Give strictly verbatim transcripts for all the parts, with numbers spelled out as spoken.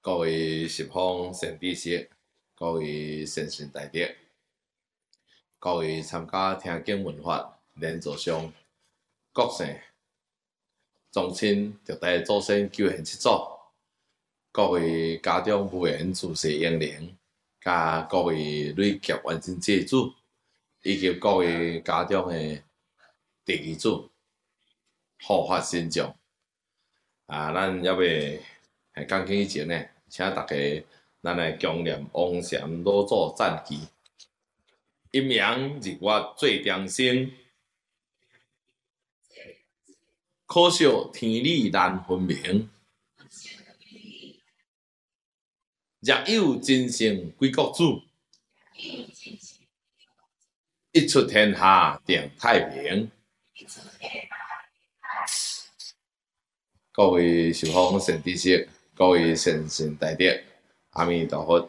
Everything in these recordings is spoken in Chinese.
各位十方善知识，各位善信大德，各位参加听经闻法连座上各姓宗亲着代祖先救援七祖，各位家长无缘自世英灵，甲各位累劫完成祭祖，以及各位家长的第二祖护法神将。啊，咱要未系讲经以前呢，请大家咱来强念王禅老祖赞记，阴阳日月最长生，可惜天理难分明。若有真圣归国主，一出天下定太平。各位十方善知识，各位善信大德，阿弥陀佛。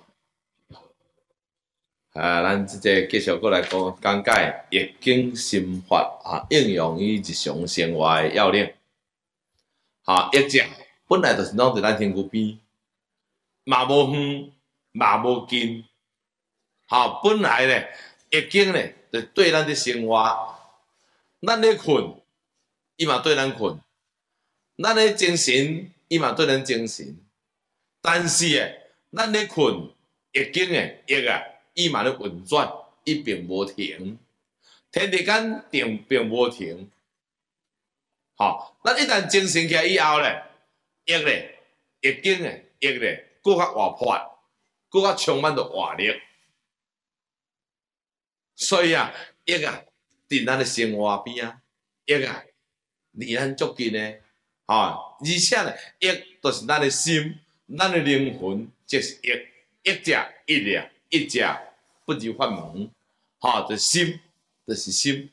啊，咱即个继续过来讲讲解易经心法啊，应用于日常生活的要领。哈，易者本来就是拢伫咱身躯边，嘛无远，嘛无近。哈，本来咧，易经咧，就对咱的生活，咱咧困，伊嘛对咱困。咱咧精神，伊嘛对咱精神，但是诶，咱咧困，易经诶易啊，伊嘛咧运转，伊并无停，天地间定并无停。吼，咱一旦精神起来以后咧，易咧，易经诶易咧，更较活泼，更较充满着活力。所以啊，易啊，伫咱诶生活边啊，易啊，离咱足近诶。吼、哦，而且咧，易就是咱的心，咱的灵魂，即是易。易者一咧，一者不如法门。吼、哦，就是心，就是心。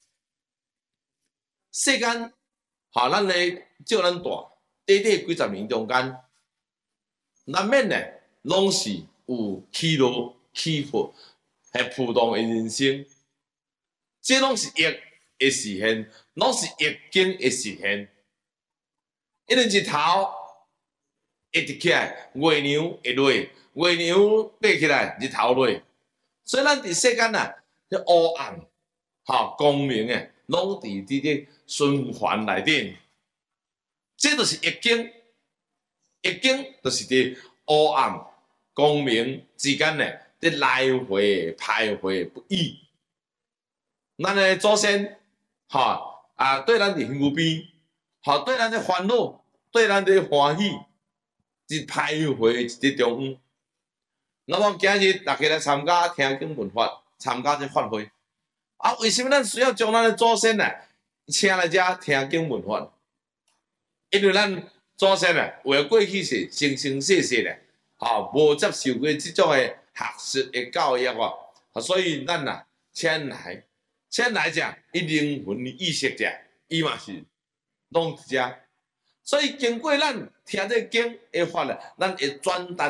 世间，吼、哦，咱咧照咱大，短短几十年中间，难免咧，拢是有起落起伏，系浮动的人生。这拢是易的实现，拢是易经的实现。因为日头一直起来，月亮会落，月亮爬起来，日头落，所以咱伫世间啊，这黑暗、哈光明诶，拢伫伫个循环内底。这就是易经，易经就是伫黑暗、光明之间咧，伫来回徘徊不已。咱诶祖先，哈啊，对咱伫身躯边。好，对咱的烦恼，对咱的欢喜，是徘徊一个中央。那么今日大家来参加听经闻法，参加这法会，啊，为什么咱需要将咱的祖先呢，请来遮听经闻法？因为咱祖先呢，为过去是生生世世咧，吼，无接受过这种的学术的教育哦，所以咱呐，请来，请来者，伊灵魂意识者，伊嘛是。拢伫遮，所以经过咱听这经的法咧，咱会转达。